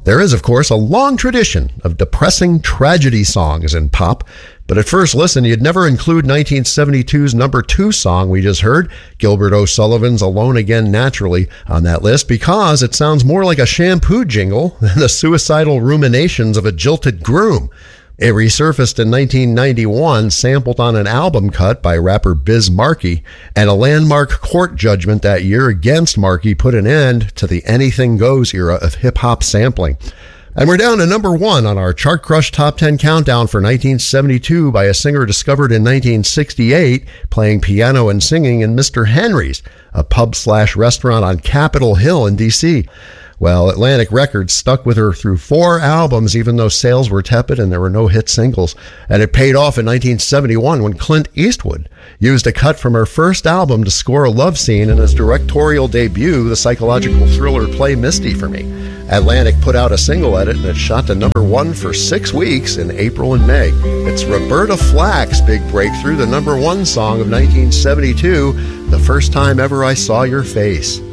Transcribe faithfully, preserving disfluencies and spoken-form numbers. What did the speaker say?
There is, of course, a long tradition of depressing tragedy songs in pop, but at first listen, you'd never include nineteen seventy-two's number two song we just heard, Gilbert O'Sullivan's Alone Again Naturally, on that list because it sounds more like a shampoo jingle than the suicidal ruminations of a jilted groom. It resurfaced in nineteen ninety-one, sampled on an album cut by rapper Biz Markie, and a landmark court judgment that year against Markie put an end to the anything goes era of hip-hop sampling. And we're down to number one on our Chart Crush Top ten Countdown for nineteen seventy-two by a singer discovered in nineteen sixty-eight, playing piano and singing in Mister Henry's, a pub slash restaurant on Capitol Hill in D C Well, Atlantic Records stuck with her through four albums, even though sales were tepid and there were no hit singles. And it paid off in nineteen seventy-one when Clint Eastwood used a cut from her first album to score a love scene in his directorial debut, the psychological thriller Play Misty for Me. Atlantic put out a single edit and it shot to number one for six weeks in April and May. It's Roberta Flack's big breakthrough, the number one song of nineteen seventy-two, The First Time Ever I Saw Your Face.